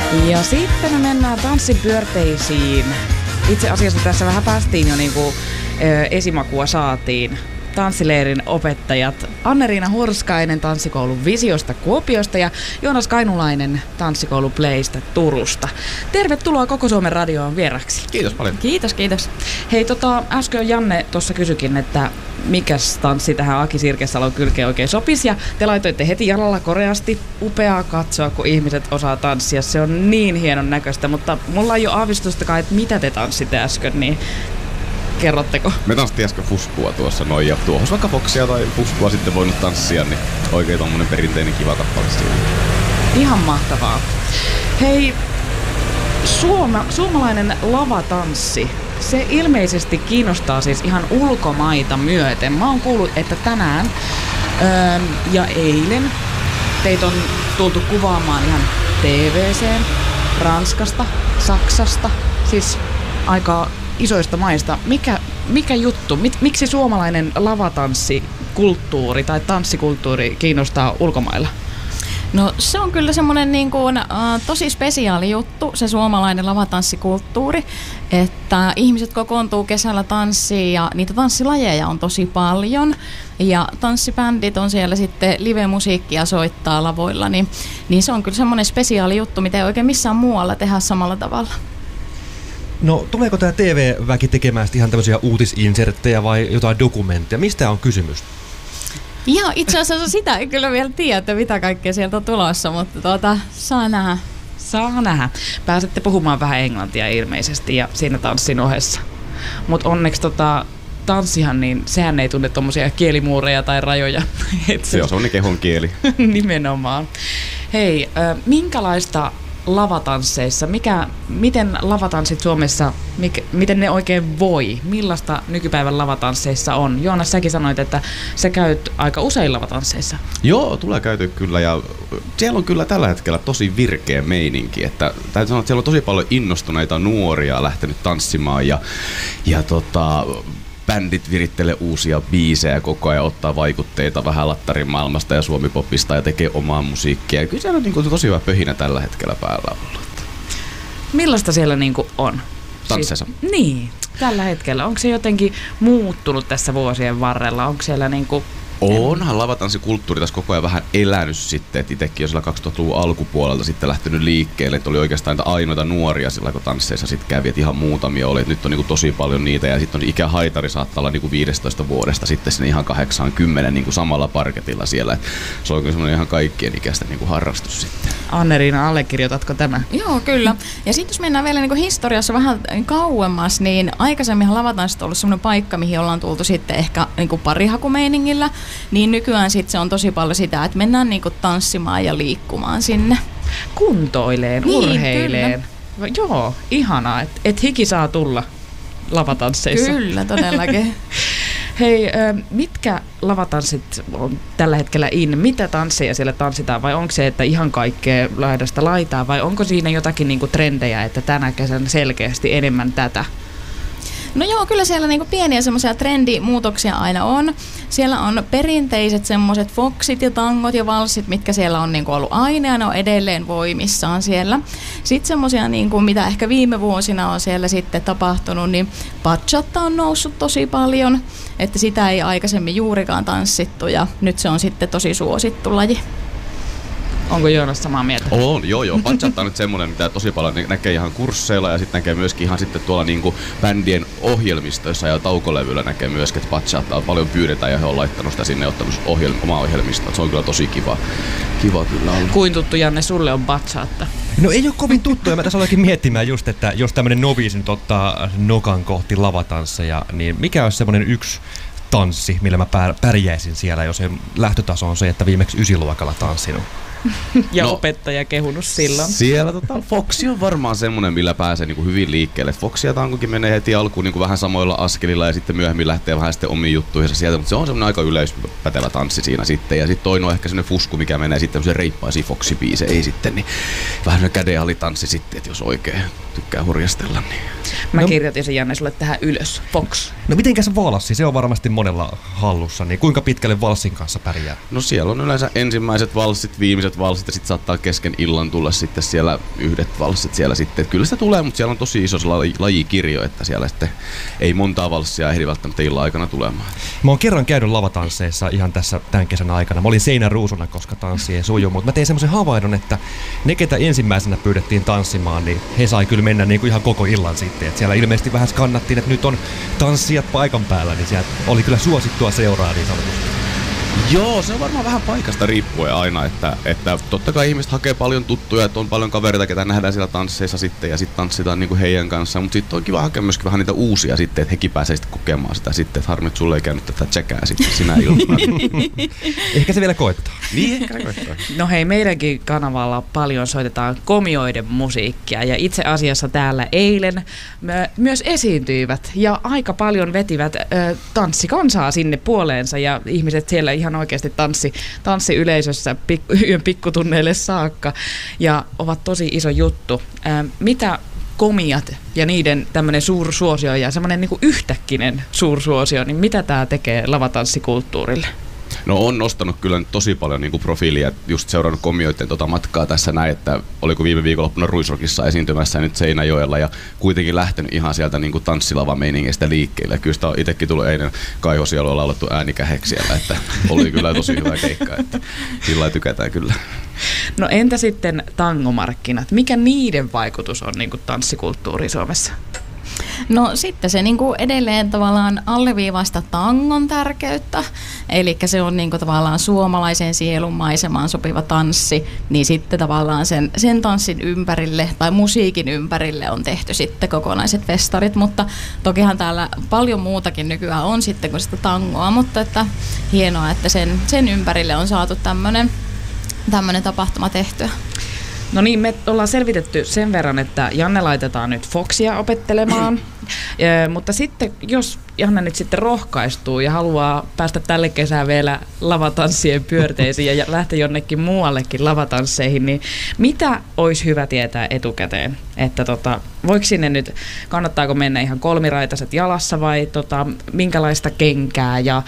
Ja sitten me mennään tanssipyörteisiin. Itse asiassa tässä vähän päästiin jo esimakua saatiin. Tanssileirin opettajat Anne-Riina Hurskainen tanssikoulun Visiosta Kuopiosta ja Joonas Kainulainen tanssikoulu Playsta Turusta. Tervetuloa Koko Suomen radioon vieraksi. Kiitos paljon. Kiitos. Hei, äsken Janne tuossa kysyikin, että mikäs tanssi tähän Aki Sirkesalon kylkeen oikein sopisi. Ja te laitoitte heti jalalla koreasti. Upeaa katsoa, kun ihmiset osaa tanssia. Se on niin hienon näköistä, mutta mulla ei ole aavistustakaan, että mitä te tanssitte äsken, niin kerrotteko? Me tanssittiin äsken fuskua tuossa noin, ja tuohon vaikka foksia tai fuskua sitten voinut tanssia, niin oikein tommonen perinteinen kiva kappale siinä. Ihan mahtavaa. Hei, suomalainen lavatanssi, se ilmeisesti kiinnostaa siis ihan ulkomaita myöten. Mä oon kuullut, että tänään ja eilen teitä on tultu kuvaamaan ihan TV:seen Ranskasta, Saksasta, siis aika isoista maista. Mikä juttu? Miksi suomalainen lavatanssikulttuuri tai tanssikulttuuri kiinnostaa ulkomailla? No se on kyllä semmoinen tosi spesiaali juttu, se suomalainen lavatanssikulttuuri, että ihmiset kokoontuu kesällä tanssiin ja niitä tanssilajeja on tosi paljon ja tanssibändit on siellä sitten live-musiikkia soittaa lavoilla, niin se on kyllä semmoinen spesiaali juttu, mitä ei oikein missään muualla tehdä samalla tavalla. No, tuleeko tämä TV-väki tekemään ihan tämmöisiä uutisinserttejä vai jotain dokumentteja? Mistä on kysymys? Ja itse asiassa sitä ei kyllä vielä tiedä, mitä kaikkea sieltä on tulossa, mutta saa nähdä. Saa nähdä. Pääsette puhumaan vähän englantia ilmeisesti ja siinä tanssin ohessa. Mutta onneksi tanssihan, niin sehän ei tunne tommosia kielimuureja tai rajoja. Se on semmoinen kehon kieli. Nimenomaan. Hei, minkälaista lavatansseissa, miten lavatanssit Suomessa, miten ne oikein voi? Millaista nykypäivän lavatansseissa on? Joonas, säkin sanoit, että sä käyt aika usein lavatansseissa. Joo, tulee käyty kyllä, ja siellä on kyllä tällä hetkellä tosi virkeä meininki, että täytyy sanoa, että siellä on tosi paljon innostuneita nuoria lähtenyt tanssimaan, ja bändit virittelee uusia biisejä koko ajan, ottaa vaikutteita vähän lattarin maailmasta ja suomipopista ja tekee omaa musiikkia. Ja kyllä siellä on tosi hyvä pöhinä tällä hetkellä päällä ollut. Millaista siellä on? Tansseissa? Siis, niin, tällä hetkellä. Onko se jotenkin muuttunut tässä vuosien varrella? Onko siellä Onhan lavatanssikulttuuri tässä koko ajan vähän elänyt sitten, että itsekin jo sillä 2000-luvun alkupuolelta sitten lähtenyt liikkeelle, että oli oikeastaan niitä ainoita nuoria sillä, kun tansseissa sitten kävi, että ihan muutamia oli, että nyt on tosi paljon niitä, ja sitten on ikähaitari saattaa olla 15 vuodesta sitten sinne ihan 80 samalla parketilla siellä, että se on kyllä semmoinen ihan kaikkien ikäisten harrastus sitten. Anne-Riina, allekirjoitatko tämä? Joo, kyllä. Ja sitten jos mennään vielä historiassa vähän kauemmas, niin aikaisemminhan lavatanssit on ollut semmoinen paikka, mihin ollaan tultu sitten ehkä parihakumeiningillä. Niin nykyään sit se on tosi paljon sitä, että mennään tanssimaan ja liikkumaan sinne. Kuntoileen, urheileen. Kyllä. Joo, ihanaa, että hiki saa tulla lavatansseissa. Kyllä, todellakin. Hei, mitkä lavatanssit on tällä hetkellä in? Mitä tansseja siellä tanssitaan? Vai onko se, että ihan kaikkea laidasta laitaa? Vai onko siinä jotakin trendejä, että tänä kesänä selkeästi enemmän tätä? No joo, kyllä siellä pieniä semmoisia trendimuutoksia aina on. Siellä on perinteiset semmoiset foksit ja tangot ja valssit, mitkä siellä on ollut aina ja ne on edelleen voimissaan siellä. Sitten semmoisia, mitä ehkä viime vuosina on siellä sitten tapahtunut, niin bachata on noussut tosi paljon, että sitä ei aikaisemmin juurikaan tanssittu ja nyt se on sitten tosi suosittu laji. Onko Joonas samaa mieltä? On, joo. Bachata on nyt semmoinen, mitä tosi paljon näkee ihan kursseilla ja sitten näkee myöskin ihan sitten tuolla bändien ohjelmistoissa ja taukolevyillä näkee myöskin, että bachataa paljon pyydetään ja he on laittanut sitä sinne ottanut omaa ohjelmistoa. Se on kyllä tosi kiva kyllä olla. Kuin tuttu, Janne, sulle on bachata? No ei ole kovin tuttu, ja mä tässä aloinkin miettimään just, että jos tämmönen noviisi nyt ottaa nokan kohti lavatansseja, niin mikä olisi semmoinen yksi tanssi, millä mä pärjäisin siellä, jos lähtötaso on se, että viimeksi 9-luokalla tanssinut? Ja opettaja kehunut silloin. Siellä foksi on varmaan semmoinen, millä pääsee hyvin liikkeelle. Foksi ja tankokin menee heti alkuun vähän samoilla askelilla ja sitten myöhemmin lähtee vähän sitten omiin juttuihinsa sieltä, mutta se on semmoinen aika yleispätevä tanssi siinä sitten. Ja sitten toinen on ehkä semmoinen fusku, mikä menee sitten semmoisen reippaisiin foksibiiseihin sitten, niin vähän semmoinen kädenhalitanssi sitten, että jos oikein tykkää hurjastella. Niin. Mä kirjoitin sen, Janne, sulle tähän ylös. Fox. No mitenkäs valssi? Se on varmasti monella hallussa. Niin kuinka pitkälle valssin kanssa pärjää? No siellä on yleensä ensimmäiset valssit, viimeiset valssit ja sitten saattaa kesken illan tulla sitten siellä yhdet valssit siellä sitten. Kyllä sitä tulee, mutta siellä on tosi iso lajikirjo, että siellä sitten ei montaa valssia ehdi välttämättä illan aikana tulemaan. Mä oon kerran käynyt lavatansseissa ihan tässä tämän kesän aikana. Mä olin seinäruusuna, koska tanssi ei suju, mutta mä tein semmoisen havainnon, että ne, ketä ensimmäisenä pyydettiin tanssimaan, niin he sai kyllä mennä niin kuin ihan koko illan sitten. Et siellä ilmeisesti vähän skannattiin, että nyt on tanssijat paikan päällä, niin siellä oli kyllä suosittua seuraa niin sanotusti. Joo, se on varmaan vähän paikasta riippuen aina, että totta kai ihmiset hakee paljon tuttuja, että on paljon kavereita, ketä nähdään siellä tansseissa sitten ja sitten tanssitaan niinku heidän kanssaan, mutta sitten on kiva hakea myöskin vähän niitä uusia sitten, että hekin pääsee sitten kokemaan sitä sitten, että harmi, että sulle ei käynyt tätä tsekää sitten sinä iltana. Ehkä se vielä koettaa. Niin, ehkä koettaa. No hei, meidänkin kanavalla paljon soitetaan komioiden musiikkia ja itse asiassa täällä eilen myös esiintyivät ja aika paljon vetivät tanssikansaa sinne puoleensa ja ihmiset siellä ihan oikeasti tanssi yleisössä yön pikkutunneille saakka ja ovat tosi iso juttu. Mitä komiat ja niiden tämmöinen suursuosio ja semmoinen niinku yhtäkkinen suursuosio, niin mitä tämä tekee lavatanssikulttuurille? No on nostanut kyllä nyt tosi paljon niin kuin profiilia, just seurannut komioiden matkaa tässä näin, että oliko viime viikonloppuna Ruisrockissa esiintymässä nyt Seinäjoella ja kuitenkin lähtenyt ihan sieltä niin kuin tanssilava-meiningeistä liikkeelle. Kyllä sitä on itsekin tullut eilen Kaihosialueella laulettu äänikäheksi siellä, että oli kyllä tosi hyvä keikka, että sillä lailla tykätään kyllä. No entä sitten tangomarkkinat? Mikä niiden vaikutus on niin kuin tanssikulttuuri Suomessa? No sitten se niinku edelleen tavallaan alleviivasta tangon tärkeyttä, eli se on niinku tavallaan suomalaisen sielun maisemaan sopiva tanssi, niin sitten tavallaan sen tanssin ympärille tai musiikin ympärille on tehty sitten kokonaiset festarit, mutta tokihan täällä paljon muutakin nykyään on sitten kuin sitä tangoa, mutta että hienoa, että sen ympärille on saatu tämmöinen tapahtuma tehtyä. No niin, me ollaan selvitetty sen verran, että Janne laitetaan nyt Foxia opettelemaan, mutta sitten jos Janne nyt sitten rohkaistuu ja haluaa päästä tälle kesään vielä lavatanssien pyörteisiin ja lähteä jonnekin muuallekin lavatansseihin, niin mitä olisi hyvä tietää etukäteen? Että voiko sinne nyt, kannattaako mennä ihan kolmiraitaiset jalassa vai minkälaista kenkää ja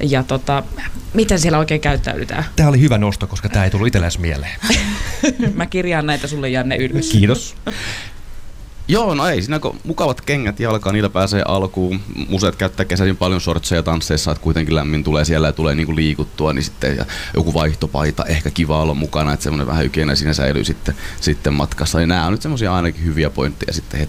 miten siellä oikein käyttäydytään? Tämä oli hyvä nosto, koska tämä ei tullut itsellesi mieleen. Mä kirjaan näitä sulle, Janne, ylös. Kiitos. Joo, no ei siinä kun mukavat kengät jalkaan, niillä pääsee alkuun. Museet käyttää kesäisin paljon shortseja tansseissa, että kuitenkin lämmin tulee siellä ja tulee niinku liikuttua, niin sitten ja joku vaihtopaita, ehkä kiva olla mukana, että semmoinen vähän hygienia siinä säilyy sitten matkassa. Ja nämä on nyt semmoisia ainakin hyviä pointteja sitten